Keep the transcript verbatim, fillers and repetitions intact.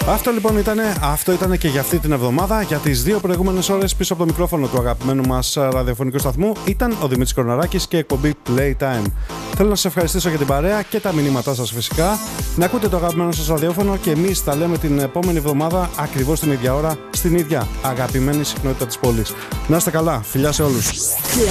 Αυτό λοιπόν ήτανε, αυτό ήτανε και για αυτή την εβδομάδα. Για τις δύο προηγούμενες ώρες πίσω από το μικρόφωνο του αγαπημένου μας ραδιοφωνικού σταθμού ήταν ο Δημήτρης Κορναράκης και εκπομπή Playtime. Θέλω να σας ευχαριστήσω για την παρέα και τα μηνύματά σας φυσικά. Να ακούτε το αγαπημένο σας ραδιόφωνο και εμείς τα λέμε την επόμενη εβδομάδα ακριβώς την ίδια ώρα, στην ίδια αγαπημένη συχνότητα της πόλης. Να είστε καλά, φιλιά σε όλους.